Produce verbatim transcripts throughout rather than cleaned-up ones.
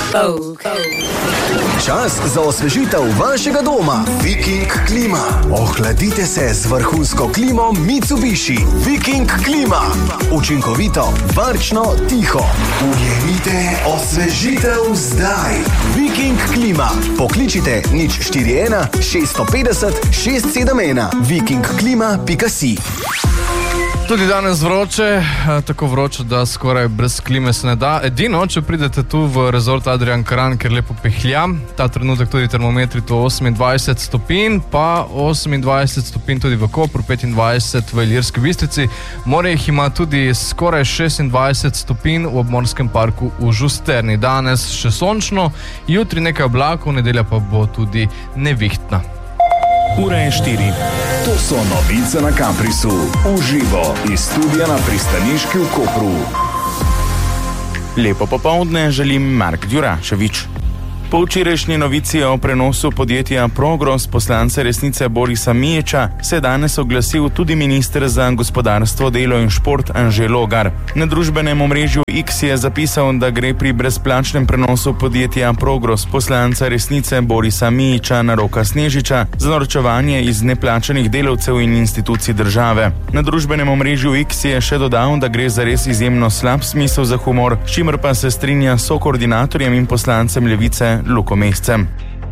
Čas za osvežitev vašega doma. Viking klima. Ohladite se z vrhunsko klimo Mitsubishi. Viking klima. Učinkovito, varčno, tiho. Ujemite osvežitev zdaj. Viking klima. Pokličite nič štiri ena šest pet nula šest sedem ena. viking klima pika si. Tudi danes vroče, tako vroče, da skoraj brez klime se ne da. Edino, če pridete tu v rezort Adria Ankaran, ker lepo pehlja, ta trenutek tudi termometri to osemindvajset stopinj, pa osemindvajset stopinj tudi v Kopru, petindvajset v Ilirski Bistrici. Morje jih ima tudi skoraj šestindvajset stopinj v obmorskem parku v Žusterni. Danes še sončno, jutri nekaj oblakov, nedelja pa bo tudi nevihtna. Ura je štiri. To so novice na Caprisu. Uživo iz studia na pristaniški v Kopru. Lepo popoldne želim Mark Djuraševič. Po včerajšnji novici o prenosu podjetja Progros poslance Resnice Borisa Miječa se je danes oglasil tudi minister za gospodarstvo, delo in šport Anže Logar. Na družbenem omrežju X je zapisal, da gre pri brezplačnem prenosu podjetja Progros poslanca Resnice Borisa Miječa na Roka Snežiča za norčevanje iz neplačanih delavcev in institucij države. Na družbenem omrežju X je še dodal, da gre za res izjemno slab smisel za humor, s čimer pa se strinja s sokoordinatorjem in poslancem Levice Luko Mescem.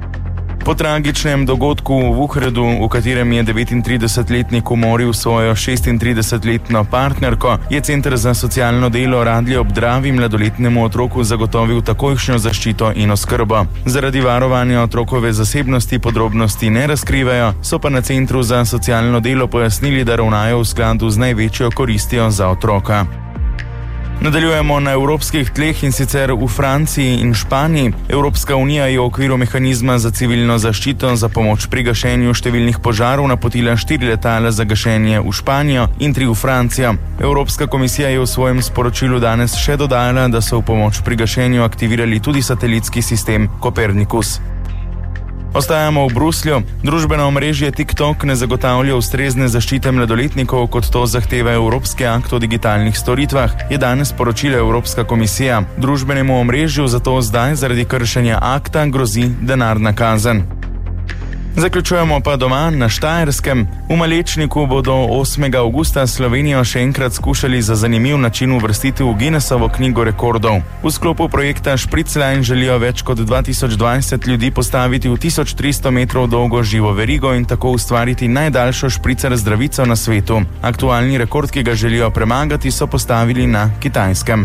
Po tragičnem dogodku v Uhredu, v katerem je devetintridesetletnik umoril svojo šestintridesetletno partnerko, je Center za socialno delo Radlje ob Dravi mladoletnemu otroku zagotovil takojšnjo zaščito in oskrbo. Zaradi varovanja otrokove zasebnosti podrobnosti ne razkrivajo, so pa na Centru za socialno delo pojasnili, da ravnajo v skladu z največjo koristjo za otroka. Nadaljujemo na evropskih tleh in sicer v Franciji in Španiji. Evropska unija je v okviru mehanizma za civilno zaščito za pomoč pri gašenju številnih požarov napotila štiri letala za gašenje v Španijo in tri v Francijo. Evropska komisija je v svojem sporočilu danes še dodala, da so v pomoč pri gašenju aktivirali tudi satelitski sistem Copernicus. Ostajamo v Bruslju. Družbeno omrežje TikTok ne zagotavlja ustrezne zaščite mladoletnikov, kot to zahteva Evropski akt o digitalnih storitvah, je danes sporočila Evropska komisija. Družbenemu omrežju zato zdaj zaradi kršenja akta grozi denarna kazen. Zaključujemo pa doma na Štajerskem. V Malečniku bodo osmega avgusta Slovenijo še enkrat skušali za zanimiv način uvrstiti v Guinnessovo knjigo rekordov. V sklopu projekta Špricline želijo več kot dva tisoč dvajset ljudi postaviti v tisoč tristo metrov dolgo živo verigo in tako ustvariti najdaljšo špricer zdravico na svetu. Aktualni rekord, ki ga želijo premagati, so postavili na Kitajskem.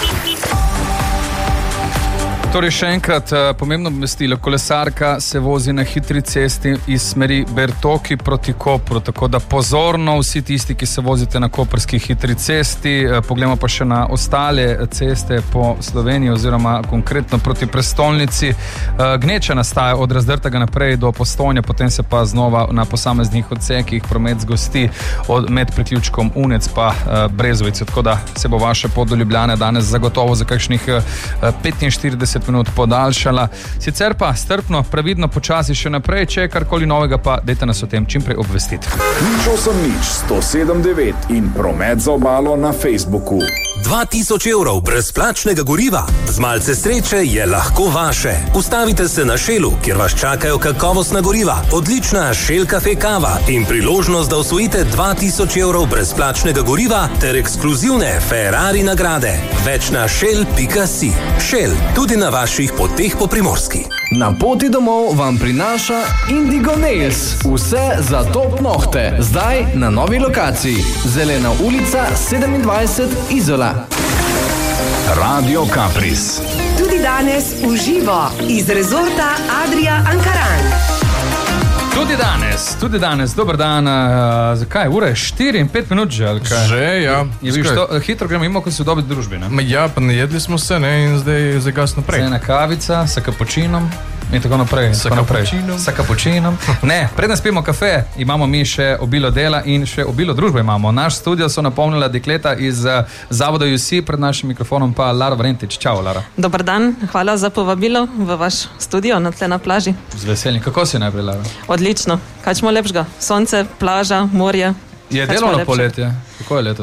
Torej še enkrat pomembno obvestilo. Kolesarka se vozi na hitri cesti iz smeri Bertoki proti Kopru, tako da pozorno vsi tisti, ki se vozite na koprski hitri cesti. Poglejmo pa še na ostale ceste po Sloveniji oziroma konkretno proti prestolnici. Gneča nastaja od Razdrtega naprej do Postojne, potem se pa znova na posameznih odsekih promet zgosti od med priključkom Unec pa Brezovice, tako da se bo vaše pot do Ljubljane danes zagotovo za kakšnih petinštirideset minut podaljšala. Sicer pa strpno, previdno, počasi še naprej, če je karkoli novega, pa dajte nas o tem čim prej obvestiti. nič osem nič sto sedem devet in promet za obalo na Facebooku. dva tisoč evrov brezplačnega goriva. Z malce sreče je lahko vaše. Ustavite se na Shellu, kjer vas čakajo kakovostna goriva, odlična Shell Cafe kava in priložnost, da osvojite dva tisoč evrov brezplačnega goriva ter ekskluzivne Ferrari nagrade. Več na shell pika si. Shell, tudi na vaših poteh po Primorski. Na poti domov vam prinaša Indigo Nails. Vse za top nohte. Zdaj na novi lokaciji. Zelena ulica sedemindvajset Izola. Radio Capris. Tudi danes uživo iz rezorta Adria Ankaran. Tudi danes, tudi danes, dober dan. Uh, zakaj? Ura je štiri in pet minut že, ali kaj? Že, ja. Je viš, to, hitro gremo mimo, ko se v dobi družbi, ne? Ja, pa ne jedli smo se, ne, in zdaj je gas naprej. Zdaj ena kavica, s kapučinom in tako naprej. S kapučinom. S kapučinom. Ne, preden spijemo kafe, imamo mi še obilo dela in še obilo družbe imamo. Naš studio so napolnila dekleta iz uh, Zavoda U C, pred našim mikrofonom pa Lara Vrentič. Čau, Lara. Dobar dan, hvala za povabilo v vaš studio na tle na plaži. Z veseljem. Kako si najprej, Lara? Odlično. Kaj ćemo lepšega? Sonce, plaža, morje. Je delovno poletje. Kako je letos?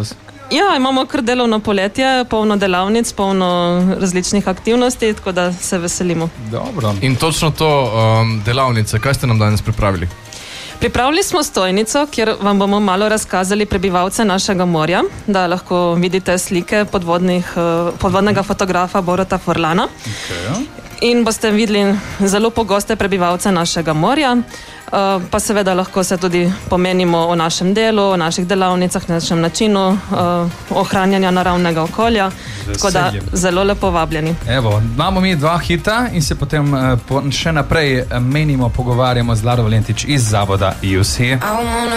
Ja, imamo kar delovno poletje, polno delavnic, polno različnih aktivnosti, tako da se veselimo. Dobro. In točno to um, delavnice, kaj ste nam danes pripravili? Pripravili smo stojnico, kjer vam bomo malo razkazali prebivalce našega morja, da lahko vidite slike podvodnih, podvodnega fotografa Boruta Furlana. Okay. In boste videli zelo pogoste prebivalce našega morja, pa seveda lahko se tudi pomenimo o našem delu, o naših delavnicah, našem načinu ohranjanja naravnega okolja. Tako da zelo lepo vabljeni. Evo, imamo mi dva hita in se potem še naprej menimo, pogovarjamo z Laro Valentič iz zavoda U C.